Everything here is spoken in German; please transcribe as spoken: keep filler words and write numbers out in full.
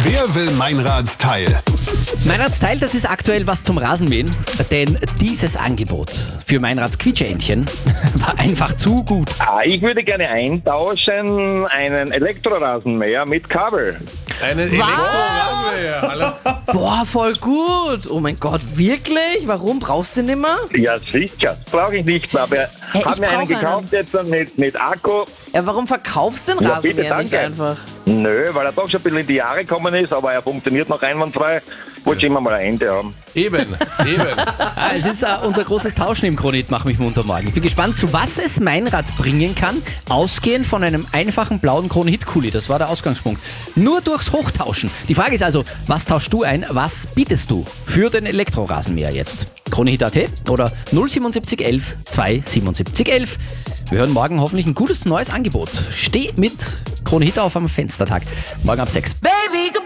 Wer will Meinradsteil? Meinradsteil, das ist aktuell was zum Rasenmähen, denn dieses Angebot für Meinrads Quietscheentchen war einfach zu gut. Ah, ich würde gerne eintauschen einen Elektrorasenmäher mit Kabel. Einen Elektrorasenmäher. Hallo? Boah, voll gut. Oh mein Gott, wirklich? Warum? Brauchst du den nicht mehr? Ja, sicher. Brauche ich nicht mehr, aber Hey, ich habe ich mir einen brauch gekauft jetzt mit, mit Akku. Ja, warum verkaufst du den Ja, bitte, Rasenmäher nicht danke. einfach? Nö, weil er doch schon ein bisschen in die Jahre gekommen ist, aber er funktioniert noch einwandfrei. Wollte ich immer mal ein Ende haben. Eben, eben. Ah, es ist äh, unser großes Tauschen im Kronit, mach mich munter morgen. Ich bin gespannt, zu was es Meinrad bringen kann, ausgehend von einem einfachen blauen Kronit-Kuli. Das war der Ausgangspunkt. Nur durchs Hochtauschen. Die Frage ist also, was tauschst du ein, was bietest du für den Elektrorasenmäher jetzt? Kronit Punkt at oder null siebenundsiebzig elf zweihundertsiebenundsiebzig elf. Wir hören morgen hoffentlich ein gutes neues Angebot. Steh mit Kronit auf am Fenstertag. Morgen ab sechs. Baby, goodbye.